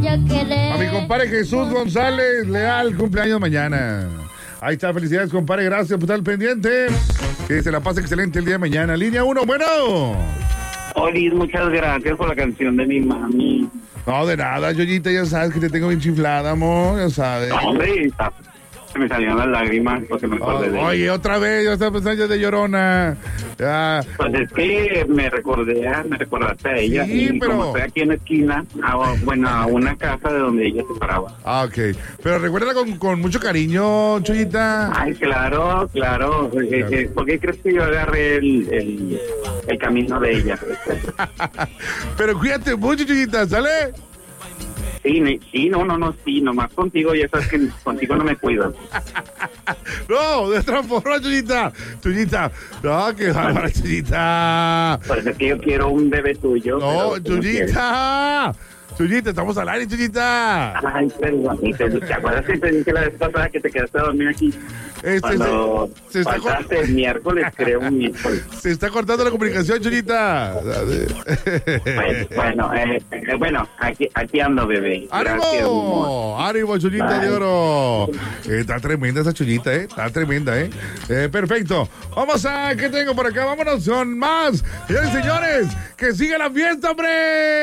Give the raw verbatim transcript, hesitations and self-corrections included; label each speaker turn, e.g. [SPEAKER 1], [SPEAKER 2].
[SPEAKER 1] a querer.
[SPEAKER 2] A mi compadre Jesús González Leal, cumpleaños mañana. Ahí está, felicidades, compadre, gracias por estar al pendiente. Que se la pase excelente el día de mañana. Línea uno, bueno.
[SPEAKER 3] Olis, muchas gracias por la canción de mi mami.
[SPEAKER 2] No, de nada, Yoyita, ya sabes que te tengo bien chiflada, amor, ya sabes.
[SPEAKER 3] No, hombre, está- se me salieron las lágrimas porque me
[SPEAKER 2] Oh,
[SPEAKER 3] acordé de ella.
[SPEAKER 2] oye, otra vez, yo estaba pensando de Llorona. Ya.
[SPEAKER 3] Pues es que me recordé, a- me recordaste a ella.
[SPEAKER 2] Sí,
[SPEAKER 3] y
[SPEAKER 2] pero-
[SPEAKER 3] como estoy aquí en la esquina, a, bueno, a una casa de donde ella se paraba.
[SPEAKER 2] Ah, ok. Pero recuérdala con, con mucho cariño, Chuyita.
[SPEAKER 3] Ay, claro, claro. Eh, eh, ¿Por qué crees que yo agarré el, el, el camino de ella?
[SPEAKER 2] Pero cuídate mucho, Chuyita, ¿sale?
[SPEAKER 3] Sí, ne- sí, no, no, no, sí, nomás contigo, ya sabes que contigo no me cuido.
[SPEAKER 2] No, de otra forma, Chuyita. Chuyita. No, qué bárbara, Chuyita.
[SPEAKER 3] Por eso es que yo quiero un bebé tuyo.
[SPEAKER 2] No,
[SPEAKER 3] pero tú no quieres.
[SPEAKER 2] Chuyita. Chuyita, estamos al aire, Chuyita.
[SPEAKER 3] Ay, perdón. ¿Y te, ¿te acuerdas que te dije la vez pasada que te quedaste a dormir aquí?
[SPEAKER 2] Este,
[SPEAKER 3] Cuando
[SPEAKER 2] se, se está cor-
[SPEAKER 3] faltaste el miércoles, creo, un miércoles.
[SPEAKER 2] se está cortando la comunicación, Chuyita.
[SPEAKER 3] Pues, bueno, eh, eh, bueno, aquí, aquí ando, bebé. Gracias, amor.
[SPEAKER 2] ¡Ánimo! ¡Ánimo, Chuyita
[SPEAKER 3] Bye.
[SPEAKER 2] de oro! Eh, está tremenda esa Chuyita, ¿eh? Está tremenda, ¿eh? Eh, Perfecto. Vamos a... ¿Qué tengo por acá? Vámonos con más. Señores y señores, que siga la fiesta, hombre.